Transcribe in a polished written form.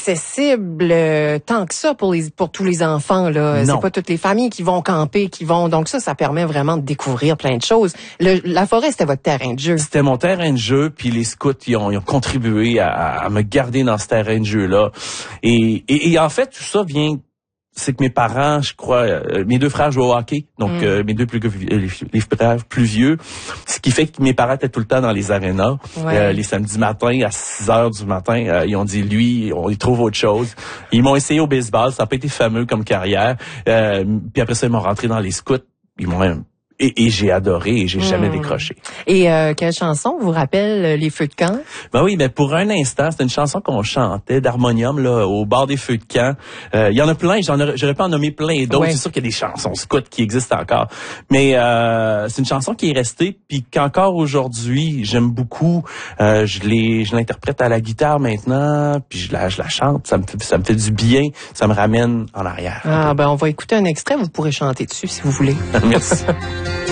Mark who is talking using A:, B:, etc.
A: accessible tant que ça pour tous les enfants, là. C'est pas toutes les familles qui vont camper, donc ça permet vraiment de découvrir plein de choses. La forêt, c'était votre terrain de jeu.
B: C'était mon terrain de jeu, puis les scouts, ils ont contribué à me garder dans ce terrain de jeu-là. Et en fait, tout ça vient... C'est que mes parents, je crois, mes deux frères jouaient au hockey, donc mes deux les frères plus vieux, ce qui fait que mes parents étaient tout le temps dans les arénas. Les samedis matins, à 6h du matin, ils ont dit, lui, on y trouve autre chose. Ils m'ont essayé au baseball, ça n'a pas été fameux comme carrière. Puis après ça, ils m'ont rentré dans les scouts. Ils m'ont et j'ai adoré et j'ai jamais décroché.
A: Et quelle chanson vous rappelle les feux de camp?
B: Ben oui, mais pour un instant, c'était une chanson qu'on chantait d'harmonium là au bord des feux de camp. Il y en a plein, j'aurais pas en nommer plein d'autres. C'est sûr qu'il y a des chansons scouts qui existent encore, mais c'est une chanson qui est restée puis qu'encore aujourd'hui j'aime beaucoup. Je l'interprète à la guitare maintenant, puis je la chante. Ça me fait du bien, ça me ramène en arrière.
A: Ben on va écouter un extrait. Vous pourrez chanter dessus si vous voulez.
B: Merci.